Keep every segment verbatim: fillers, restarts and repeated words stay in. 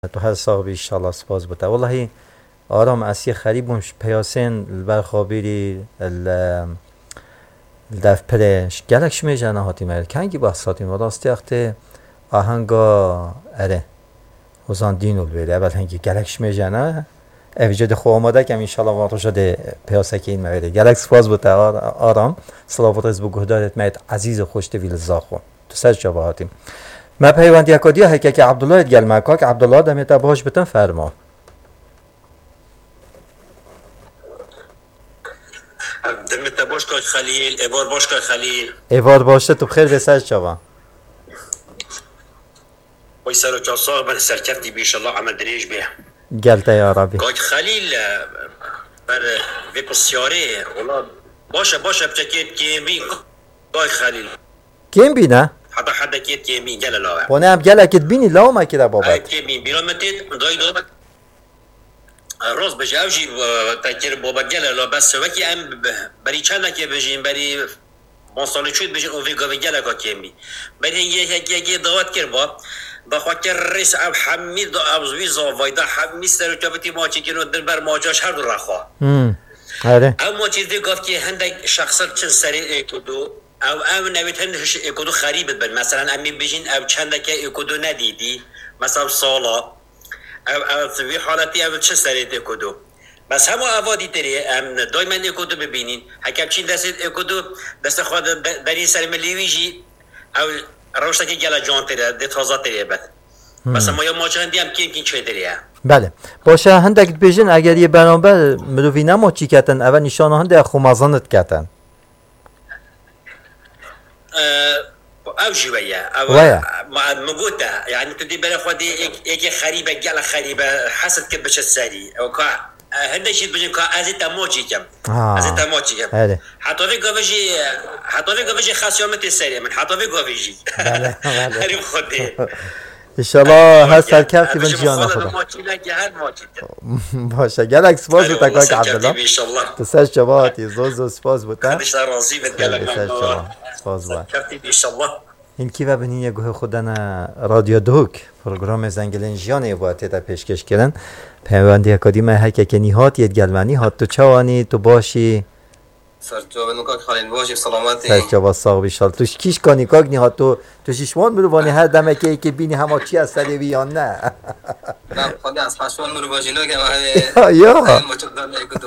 تو هر ساق بیشتر سپاس بوده والله آرام اسی خریبونش پیاسین البرخابیری ال دف پرش گلکش میجنه هاتی مر کنگی بحثاتی مراستی اخته آهنگا اره وزان دینول بیره اول هنگی گلکش میجنه اوجد خو آماده کم انشالله وارد شده پیاسه که این مویده گلک سپاس بوده آرام صلوات از بگهدارت مید عزیز و خوشت ویل زاخو تو سج جابه هاتیم ما پیوندی اکادیا هکی که عبدالله ادگل مکاک عبدالله دمیتا باش بتن فرما دمیتا باش که خلیل ایوار باش که خلیل ایوار باشه تو بخیر بسج جابه وی سر و چاساق بر سرکفتی بیشالله عمل دریج بیه گلتا یا ربی که خلیل بر وی پسیاره باشه باشه بچکیت کیم بین که خلیل کیم بینه؟ حدا حدا كيت كيمين جل لا وانا ام جل كيت بيني لا ما كده بابا كيمين بيرامتيت داي دو روز بجاوجي تاكير بابا جل لا بس وكي ام بري چانا كي بجين بري مصالح شد بجين او في گاوي جل کا كيمي بري هي هي هي دعوت كربا بخاطر رئيس اب حميد ابو زوي زاويدا حميد سركبتي ما چكينو در بر ماجاش هر دو رخوا ام اره اما چیز دی گفت که هندك شخصا چن سری کدو او او نویتن اکودو خریبت بن مثلا امی بجین او چنده که اکودو ندیدی مثلا سالا او او في حالتی او چه سرید اکودو بس همه اوادی تری ام دایما اکودو ببینین حکم چین دست اکودو دست خود بری سر ملیویجی او روشتا که گلا جان تری ده تازه تری بد بس ما یا ماچه هندی هم کیم کین چه تریه بله باشه هندک بیجین اگر یه برنامه مروی نما چی کتن اول نشانه هنده خمازانت کتن او جوية او مقوتة يعني تدي بلا خدي ايك خريبة جل خريبة حسد كبش الساري او كا هذا شيء بجي كا ازيت موجي كم ازيت موجي كم حتى في قفجي حتى في قفجي خاص يوم الساري من حتى في قفجي هريم خدي ان شاء الله هسه كيف من جيانا خدا باشه گلک سپاس بوده کاک عبدالله تسش جواباتی زوز سپاس بوده خدش راضی بد گلک سپاس بوده این کی و بنین یه گوه خودن رادیو دوک پروگرام زنگلین جیانه باید تا پیشکش کردن پیوندی اکادیم هکه که نیهات ید گلمانی هات تو چوانی تو باشی سرجاب نکاک خالد باشی سلامتی سرجاب ساق بیشال توش کیش کنی کاک نیهات تو تو شیشمان بروانی هر دمه که که بینی همه چی از سری بیان نه نه خودی از پشمان مرو باشی لو که ما یا مچدان نکتو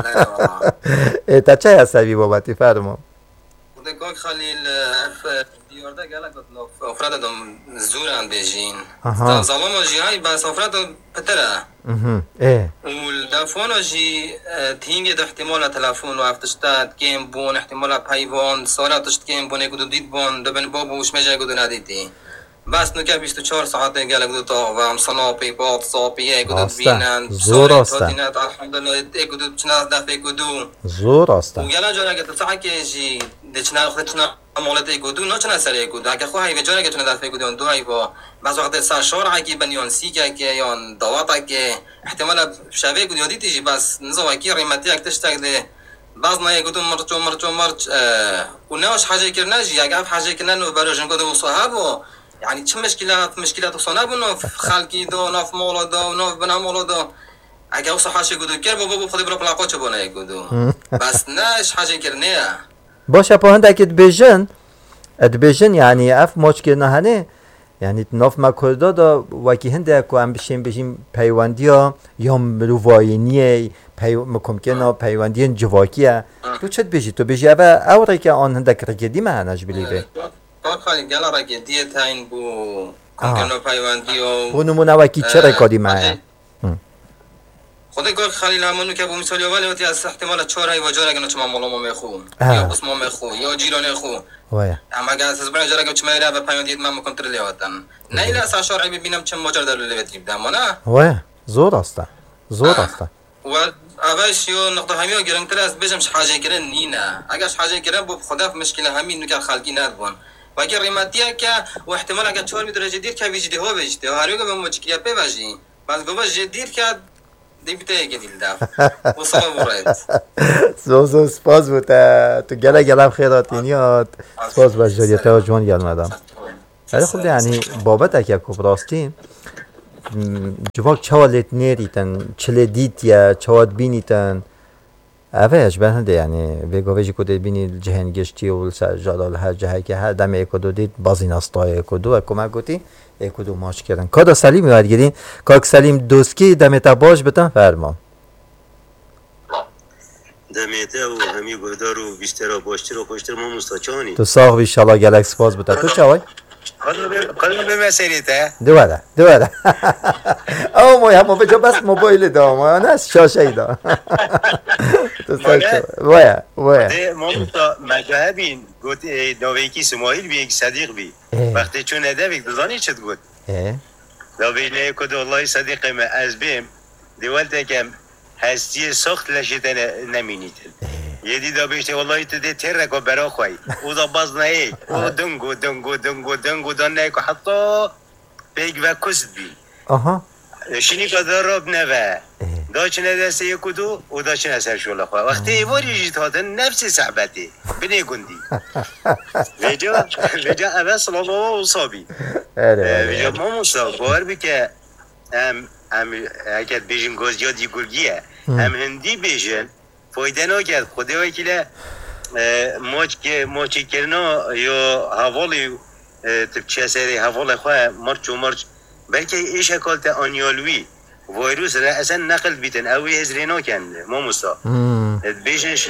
محدده تا چه از سری بابتی فرما نکاک خالد دیارده گلک افراد دم زورن بیجین زمان جی های بس افراد پتره ايه والتلفون جي تهينجد احتمال تلفون وفتشتات كيم بون احتمال بايفون صارت تشت كيم بون يقولوا ديد بون دبن بابو وش مجا يقولوا ناديتي بس نو كابيش تشار ساعات قال يقولوا طاوام صنابي بات صابي يقولوا بينان زور استا الحمد لله يقولوا بچنا دفع يقولوا زور استا وقال جانا قلت ساعه كيجي دچنا خدتنا مالت يقولوا نو چنا سر يقولوا اگه خو هاي جانا قلت دفع يقولوا دو هاي با بعض وقت ساشار عقي بنيون سيكا كي يون دواتا كي احتمال شاوي يقولوا دي تيجي بس نزوا كي قيمتي اكتشتك ده بعض ما يقولوا مرچو مرچو مرچ وناش حاجه كرناجي اگه حاجه كنا نو برجن قدو صحابو يعني چه مشكلات مشكلات صناب انه خالقي دو ناف مولا دو ناف بنا مولا دو اگه وصح حاجه قدو كر بابا خدي برا بلاقو چبونه يقولوا بس ناش حاجه كرنيه باشه په هنده کې بیژن ادبیژن یعنی اف موچ کې نه هنه یعنی ناف مکردا دا وکی هنده کو ام بشیم بشیم پیوندیا یا مروواینی پی ممکنه پیوندی جواکیه تو چت بیجی تو بیجی اول اوره که آن هنده کرگدی معناش بلیده کار خالی گلا را که دیت این بو ممکنه پیوندیا بو نمونه وکی چه رکادی معه خودی کار خالی لامونو که بو مثالی اولی وقتی از احتمال چهار ای وجار اگه نچما مالامو میخو یا قسمو میخو یا جیرانه خو وای اما اگه از برای جرا که چه میره به پیوندیت من مکنترل یاتن نه الا از شهر ای ببینم چه ماجرا در لویت بودم نه وای زور است زور است و اولش یو نقطه همیو گرنگتر از بجمش حاجه کردن نینه اگرش حاجه کردن بو خدا مشکل همین نکر خلقی ندبون و اگر ریماتیه که و احتمال اگر چهار درجه دیر که ویجده ها ویجده و هریو که به مشکلیه ببجی بس گوش دیر که دیپته که دیل دف وصل ورد زو زو سپاس بوده تو گله گله خیراتینیات سپاس باش جدیته جوان گل مدام ولی خب یعنی بابت اگه کوب راستی جواب چوالت نیریتن چله دیت یا چواد بینیتن اوهش به هنده یعنی بگویی کده بینی جهان گشتی و سر جلال هر جایی که هر دم اکودو دید بازی نستای اکودو و کمک گوتی اکودو ماش کردن کادا سلیم یاد گیرین کاک سلیم دوسکی دمتا باش بتن فرمان دمته و همی گودار و بیشتر و باشتر و خوشتر ما مستاچانی تو ساق بی شالا گلکس باز بتا تو چاوی؟ قلم به مسئله ته دوباره دوباره او ما هم بجا بس موبایل دا ما نه شاشه ای دا تو ساق چاوی ویا ویا ما مستا مجاهبین گوت نویکی سمایل بی یک صدیق بی وقتی چون نده بیک دزانی چد گوت نویله کد والله صدیق ما از بیم دیوالت کم هستی سخت لشیدن نمینیتن یدی دا بیشته والله تو ده تر رکو برا خواهی او دا باز نهی او دنگو دنگو دنگو دنگو دن نهی که حتی بیگ و کست بی شینی که دا راب نوه دا چنه دسته یکو دو او دا چنه سر شوله خواه وقتی ایواری جیت هاتن نفس صحبتی بینه گندی ویجا ویجا اوه سلام و اصابی ویجا ما مصاب باور بی که هم اگر بیجن گوزیا دی گلگیه هم هندی بیجن فایده نکرد خدا وکیله موج که موچی کردن یا حوالی تبچه سری حوال خواه مرچ و مرچ بلکه ایش اکالت آنیالوی ویروس را اصلا نقل بیتن اوی هزری نکند ما مستا بیشنش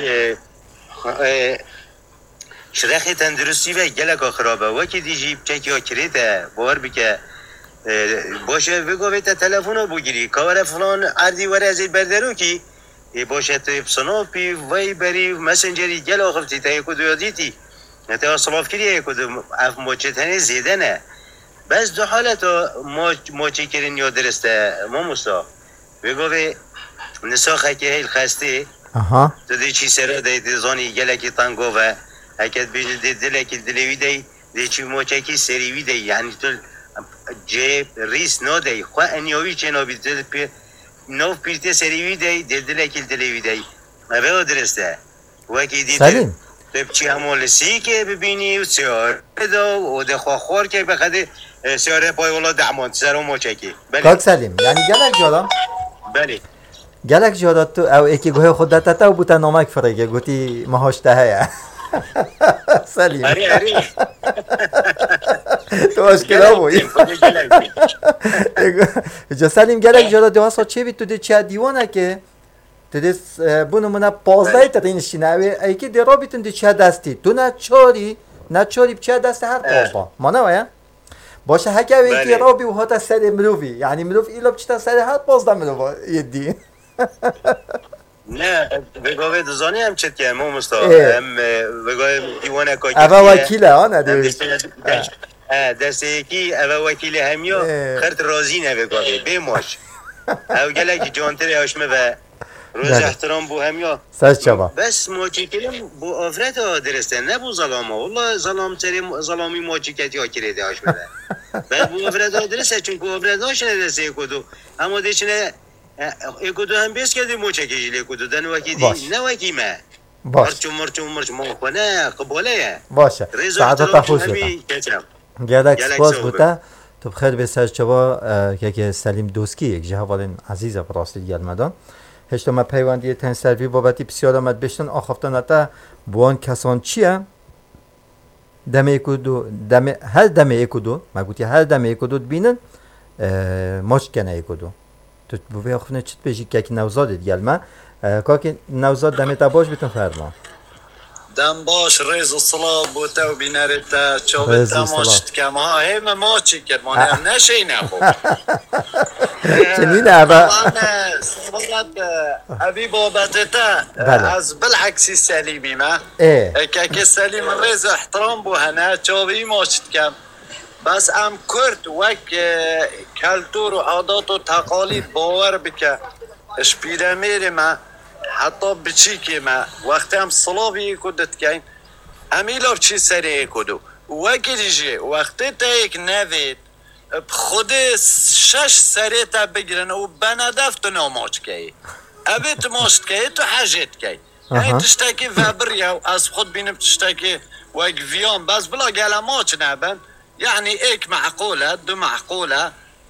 شرخی تندرستی و گلک خرابه وکی دیجی چکی ها کریته باور بکه باشه بگو بیتا تلفون بگیری کار فلان عردی وره ازی بردارو کی باشه تو سناپی وی بری مسنجری گل آخفتی تا یکو دو یادیتی تا صلاف کری یکو دو اف موچه تنه زیده نه بس دو حالت موچه کرین یا درسته ما مستا بگو بی نساخه که هیل خسته تو دی چی سرا دی دیزانی گلکی تنگو و اکد بیجن دی دلکی دلوی دی دی چی موچه کی سریوی دی یعنی تو جه ریس نو دی خواه انیاوی چه نو بیدل پی نو پیرته سریوی دی دل دل اکیل دلوی دی اوه درسته وکی دیده سلیم بچی همول سی که ببینی و سیاره دا و ده خواه خور که بخده سیاره پای والا دعمان سر و موچه کی کاک سلیم یعنی گلک جادم بله گلک جادت تو او اکی گوه خود دتا و بوتا نامک فرگه گوتی مهاشته هیا سلیم اری اری تو اشکلا بوی جا سلیم گلک جادا دو هاسا چه بید تو ده چه دیوانه که تو ده بونو منا پازده ترینشی نوی ای که ده را بیتون ده چه دستی تو نه چاری نه چاری چه دستی هر پازده ما نوایا باشه هکه اوی که را بی و هاتا سر مروفی یعنی مروف ایلاب چه تا سر هر پازده مروف یدی نه بگاه دزانی هم چت که ما مستا هم بگاه دیوانه کاکی اوه وکیله ها ندوی دسته یکی اوه وکیله همیا خرد رازی نه بگاه بیماش او گلکی جانتر هاشمه و روز احترام بو همیا سرش چبا بس موچی کریم بو آفرت ها درسته نه بو ظلام ها والله ظلام تری ظلامی موچی کتی ها کرده هاشمه بس بو آفرت ها درسته چون که آفرت هاش ندرسته یکودو اما دیشنه یکودو هم بیس کردی موچه کشیل یکودو دن وکی دی نه وکی ما مرچو مرچو مرچو ما خونه قباله باشه ساعتا تخوز بتا گردک سپاس بوده تو بخیر به سرش چبا که سلیم دوسکی یک جه حوالین عزیزه براستی گلمدان هشتا ما پیوندی تن سروی بابتی بسیار آمد بشتن آخفتان اتا بوان کسان چیه دم یکودو دم هر دم یکودو ما گوتی هر دم یکودو بینن ماش کنه یکودو تو بوی آخفنه چیت بشی که که نوزاد دیگل من که نوزاد دمه تا باش بیتون فرمان دم باش ریز و صلاح بوتا و بینارتا چوبتا ماشت کم ها همه ما چی کرمان هم نشی نخوب چنین اوه صلاحات ابی بابتتا از بالعکسی سلیمی ما که که سلیم ریز احترام بو هنه چوبی ماشت کم بس ام کرد وک کلتور و عادات و تقالید باور بکه اشپیره میره ما حتی بچی که ما وقتی هم صلابی کدت کن امیلا بچی سریع کدو وکی دیجی وقتی تا یک نوید خود شش سریع تا بگیرن و بندفت ناماچ که ابیت ماشت که تو حاجت که این تشتاکی وبریا از خود بینم تشتاکی وک ویان بس بلا گل ماچ نبن يعني ايك معقولة دو معقولة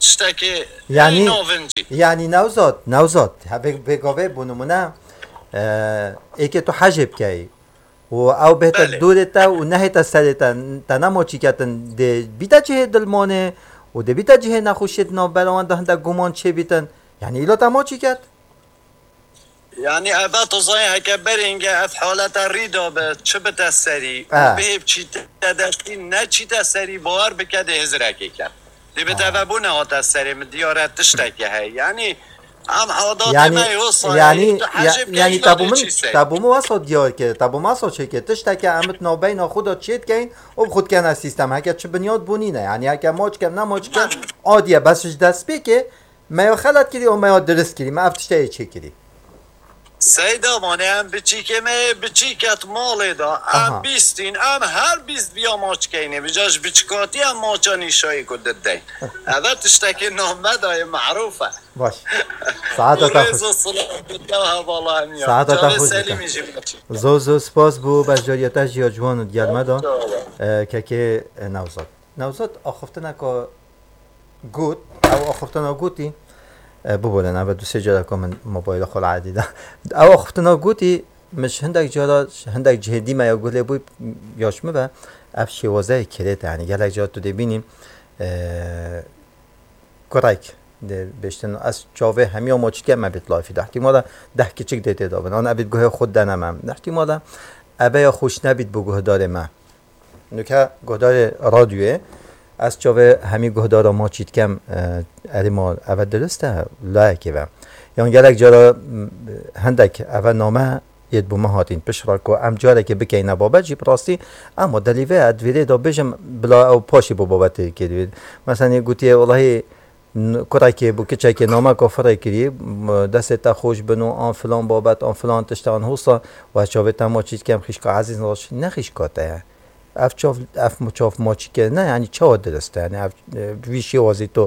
تشتكي يعني يعني نوزاد نوزاد بگاوه بونمونه ای که تو حجب کی و او بهتر دورتا و نهتا سرتا تنمو چی کتن ده بیتا چه دلمانه و ده بیتا چه نخوشید نو بلوان ده هنده گمان چه بیتن یعنی ایلا تما چی کت؟ يعني أبات صحيح كبرينجا في حالة الريدة بتشبت السري وبهب شيء تدشين نشيء السري بوار بكده هزركي كان اللي بتابعونا هذا السري من ديارات تشتكي هاي يعني عم حوضات يعني ما يوصل يعني يعني تابو من تابو مو واسط دیار که تابو ما واسط چه که تشتكي عمت نابين خودت چیت کین و خود کن از سیستم هک چه بنیاد بونینه یعنی هک ماچ کن نه ماچ کن عادیه بسش دست بی که ما خلط کردی و ما درست کردی ما افتشته چی کردی سیدا مانه هم بچی که می بچی کت ماله دا هم بیستین هم هر بیست بیا ماچ کینه بجاش بچکاتی هم ماچا نیشایی کدد دین اوه تشتکی نامه دای معروفه باش ساعت تا خوش ساعت تا خوش زو زو سپاس بو بجاریتا جیا جوان و دیالمه دا که که نوزاد نوزاد آخفتنه که گوت او آخفتنه گوتی ببولن اول دو سه جا کامن موبایل خال عادی ده او اختنا گوتی مش هندک جا هندک جهدی ما یا گله بو یاش مبه اف شوازه کلیت یعنی گله جا تو ببینیم کراک ده بهشتن از جاوه همیا ماچ که ما بیت لایفی ده احتمالا ده کچک دیده دابن آن ابید گوه خود دنمم احتمالا ابه یا خوش نبید بو گهدار ما نوکه گهدار رادیوه از جاوه همی گهدار ما چیت کم اری ما اول درسته لایکه و یعنی گلک جارا هندک اول نامه ید بو مهاتین پشرا کو ام جاره که بکی نبابت جی پراستی اما دلیوه ادویره دا بجم بلا او پاشی بو بابت که مثلا گوتیه والله کرای که بو کچای که نامه کافره کری دست تا خوش بنو آن فلان بابت آن فلان تشتان حوصا و جاوه تا ما چیت کم خیشکا عزیز ناش نخیشکاته اف چاف اف مچاف ماچی که نه یعنی چه درسته یعنی اف ویشی وازی تو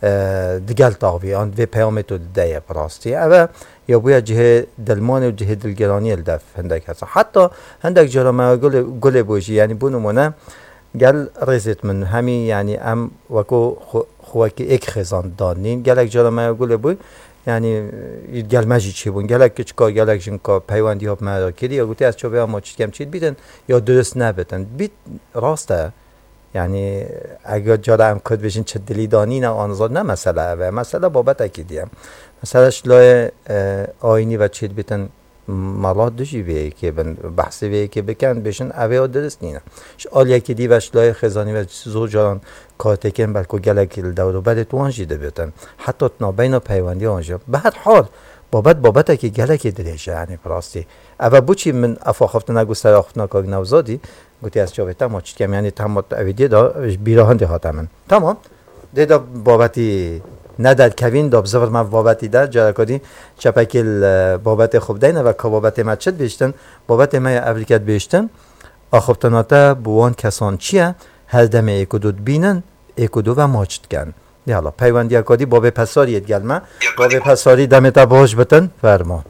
دگل تاوی آن وی پیام تو دیه پراستی اوه یا بویا جه دلمان و جه دلگرانی الدف هندک هست حتی هندک جرا ما گل گل بوجی یعنی بونمونه گل رزت من همی یعنی ام وکو خو که یک خزان دانین گلک جرا ما گل بوی یعنی گل ماجی چی بون گلک کچکا گلک جنکا پیوندی ها مرا کردی یا گوتی از چوبه ما چی کم چید بیدن یا درست نبتن بیت راسته یعنی اگر جاره هم کد بشین چه دلی دانی نه آنزاد نه مسئله و مسئله بابت اکیدیم مثلا شلای آینی و چید بیتن مالات دوشی بیه که بن بحثی بیه که بکن بشن اوه درست نینه آل یکی دی و شلای خزانی و زور جاران کاتکن بلکو گلک دور و بعد تو آنجیده بیتن حتی نابین پیوندی آنجا به هر حال بابت بابت که گلک دریشه یعنی پراستی اوه بوچی من افاخفت نگو سر آخفت نکاگ نوزادی گوتی از جاوه تمام چی کم یعنی تمام اویدی دا بیراهن دهاته من تمام دیدا بابتی نداد کوین داب زفر من بابتی داد جارا کدی چپکیل بابت خوب دینه و که بابت مچد بیشتن بابت ما افریکت بیشتن آخفتناتا بوان کسان چیه هر دم ایکودود بینن ایکودو و ماچد کن دیالا پیوندی اکادی باب پساری ادگل ما باب پساری دمتا باش بتن فرما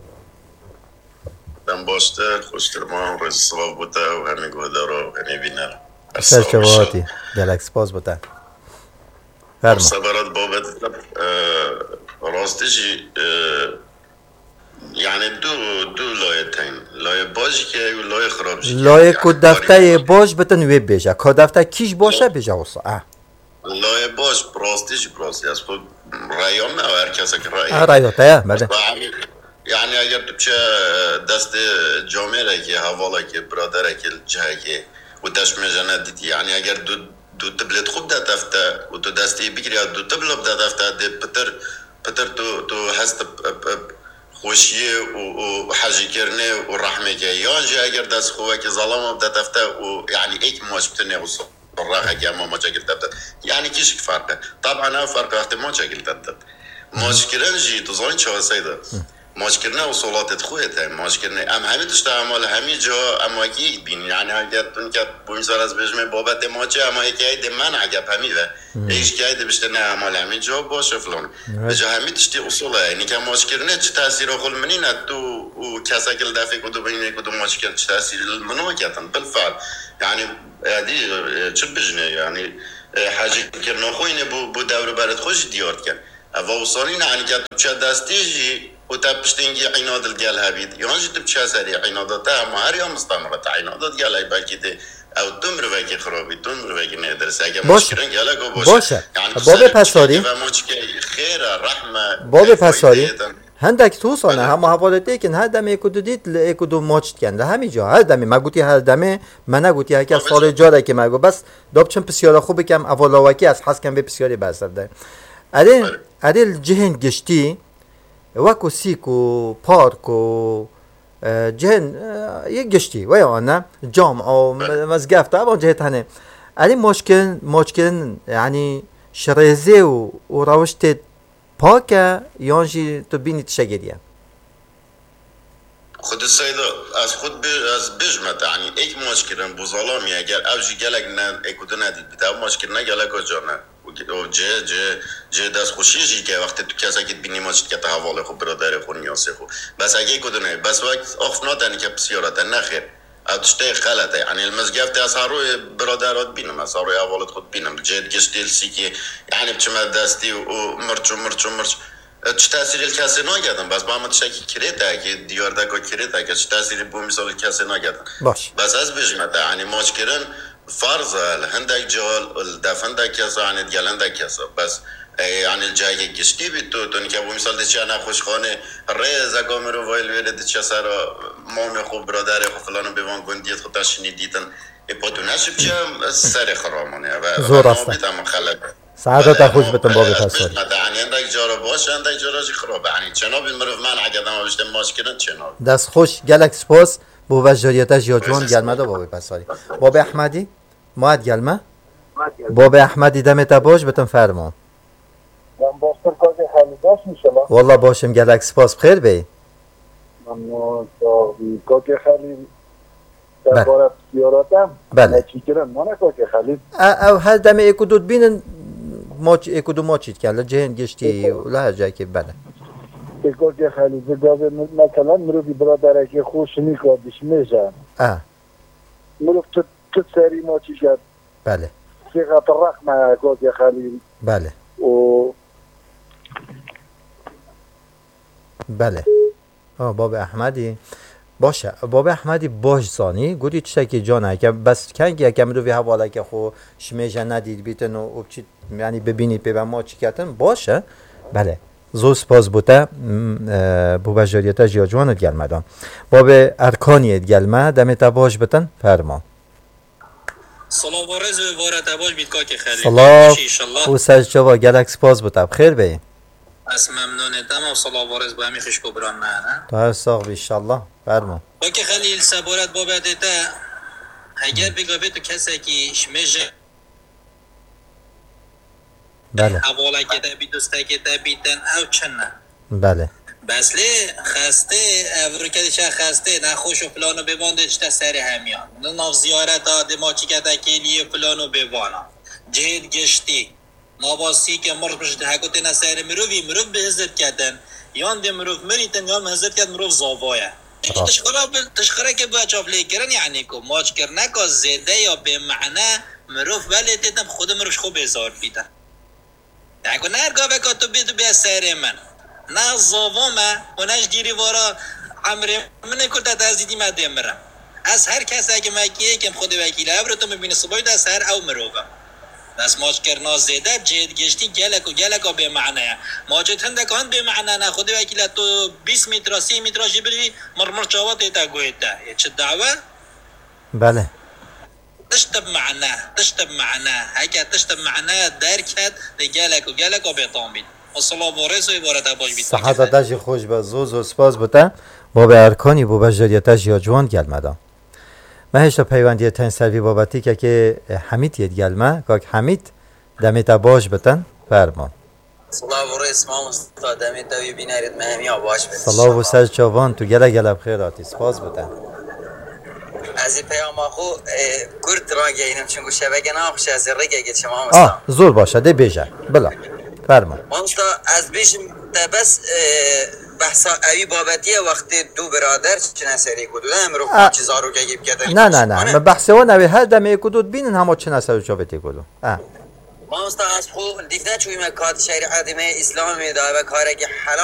دم باشتر خوشتر ما روز صبح بوده و همه گوده رو همه بینر سرچواتی گلکس باز بوده فرما صبرات بابت راستشی یعنی دو دو لایه تین لایه باجی که و لایه خراب شد لایه که دفته باش بتن وی بیجه که دفته کیش باشه بیجه واسه لایه باش راستشی پراستی از خود رایان نه و هر کسی که رای رایاته بله یعنی اگر تو چه دست جامعه را که حوالا که برادر را که جایی که و تشمه جنه دیدی یعنی اگر دو دو تبلت خوب ده دفته و تو دستی بگیری دو تبلت ده دفته ده پتر پتر تو تو هست خوشیه و حاجی کرنه و رحمه که یا جا اگر دست خوبه که ظلام ده دفته و یعنی ایک ماش بتنه و صراحه که ما ما چاکل دفته یعنی کیش فرقه طبعا فرق وقت ما چاکل دفته ماش کرن جی تو زانی چه سیده ماش کرنه و صلاتت خویت هم ماش کرنه ام همه داشته اعمال همه جا اما یک بین یعنی اگر تون که بوینسار از بجمه بابت ماچه اما یکی اید من عجب همه و ایش که اید بشته نه اعمال همه جا باشه فلان بجا همه داشته اصوله یعنی که ماش کرنه چه تاثیر خل منی نه تو و کسا کل دفعه کدو بینه کدو ماش کرنه چه تاثیر منو کتن بالفعل یعنی ادی چه بجنه یعنی حاجی کرنا خوینه بو بو دور برات خوش دیارد کن اوا وصانی نه که تو چه دستیجی و تبشتینگی عناد الجال هبید یانجی تو چه سری عنادات ما هر یوم مستمرت عنادات جالای باقی ده او تمر وکی خرابی تمر وکی ندرس اگه مشکلن جالا کو باشه باشه باب پساری خیر رحمه باب پساری هندک تو سانه هم حوالته که هر دم یک دو دید یک دو ماچ کنده همینجا هر دمی مگوتی هر دمه من نگوتی هر کس سال جاره که مگو بس داب چون بسیار خوبه کم اولاوکی از حس کم به بسیاری بسرده اری اری جهن گشتی وکو سیکو پارک و جهن یک گشتی و یا نه جامع و مزگفت و جهت هنه اری مشکل مشکل یعنی شریزه و روشت پاکه یانجی تو بینی تشگیریه خود سیدا از خود بی از بجمت یعنی یک مشکل بزلامی اگر اوجی گلگ نه اکودو ندید بیت او مشکل نه گلگ کجا نه و جه جه جه دست خوشیجی که وقتی تو کسی که بینی ماچت که تحواله خود برادر خود نیاسه خود بس اگه اکودو نه بس وقت آف نادنی که بسیارت نخیر اتشته غلطه یعنی المزگفت از هروی برادرات بینم از هروی اولت خود بینم جد گشتیل سی که یعنی بچه دستی و مرچ و مرچ و مرچ چه تأثیری کسی نگردن بس با همه تشکی کریده که دیار دکا کریده که چه تأثیری بو مثال کسی نگردن باش بس از بجمده یعنی ماچ کرن فرضه هندک جال دفن دک کسا یعنی دیالن دک کسا بس یعنی الجایی گشتی بی تو تو نکه بو مثال دیچه انا خوشخانه ریزا کامرو وایل ویره دیچه سارا مام خوب برادر خوب فلانو بیوان گندیت خود تشینی دیدن ای پاتو نشب چه سر خرامانه و زور است سعادت خوش بتون بابی پساری یعنی اندک جارا باشه اندک جارا جی خرابه یعنی چناب این مروف من عقدم آبشته ماش کردن چناب دست خوش گلک سپاس بو وجاریتش یا جوان گلمه دا بابی پساری بابی احمدی ماید گلمه بابی احمدی دمت باش بتون فرمان من باشتر کاری حالی باش میشه والله باشم گلک سپاس بخیر بی من کاری خالی در باره سیاراتم بله چی کرن من کاری خالی او هر دم یک و دو بینن ماچ یک و دو ماچید کن جهن گشتی ولا هر جایی که بله کاری خالی زگاوه مثلا مروفی برادره که خوش نیکادش میشن اه مروف تو سری ماچی کرد بله سیغت رقم کاری خالی بله و بله آه باب احمدی باشه باب احمدی باش زانی گویی چه که جانه که بس کنگی یکم رو به حواله که خو شمیجه ندید بیتن و چی یعنی ببینید به ما چی کردن باشه بله زو سپاس بوده بو بجاریت جیا جوان گلمدان باب ارکانی گلمه دمت باش بتن فرما سلام و رز و بارت باش بیت که خیلی سلام او سجوا گلک سپاس بوده بخیر بی از ممنونتم و سلام و رز با همی خشکو بران نه تو هر ساق بی انشالله فرما با که خلیل سبارت بابت تا اگر بگاه تو کسی که شمجه بله حواله که تا بی دوسته که تا بیتن او چنه بله بس لی خسته افرو کدی چه خسته نخوش و فلانو ببانده چه سری همیان ناف زیارت ها دما چی که تکیلی فلانو ببانا جهد گشتی ناباسی که مرد بشد حکوتی نسیر مروفی مروف به حضرت کردن یان دی مروف مریتن یان حضرت کرد مروف زاوایه تشخره که با چافلی کرن یعنی که ماچ کرنه که زیده یا به معنی مروف ولی تیتم خود مروفش خوب ازار بیدن یعنی که نرگاه بکا تو بیدو بیا سیر من نه زاوامه و نش گیری وارا عمره من کرده تازیدی مده مرم از هر کس اگه مکیه که خود وکیله ابرو تو میبینی صبحی دست هر او مروفم بس ماچ کرنا زیده جد گشتی گلک و گلک و به معنیه ماچت هنده که هند به معنی نه خود وکیله تو بیست متر سی متر جبری مرمر چاوات ایتا گویده چه دعوه؟ بله تشتب معنی تشتب معنی هکا تشتب معنی درکت دی گلک و گلک و بیتان بید و صلاب و رز و عبارت باش بید صحتتش خوش با زوز و سپاس بوده با به ارکانی با بجاریتش یا جوان گلمه من هشتا پیوندی تن سروی بابتی که که حمید ید گلمه که حمید دمیت باش بتن فرمان صلاح و رئیس ما مستاد دمیت دوی بینارید مهمی باش بتن صلاح و سر چوان تو گله گله بخیراتی سپاس بتن از این پیام آخو کرد را گیرم چونگو شبکه ناخوش از رگه گید شما مستاد آه زور باشه ده بیجه بلا فرمان مستاد از بیشم بس بحثا اوی بابتیه وقتی دو برادر چنه سری کدود امرو خود چیزا رو که گیب کده نه نه نه بحثا و نوی هر دمه کدود بینن همه چنه سری چابتی کدود ما است از خو دیفنه چوی مکات شریعت می اسلام می داره و کاری که حلال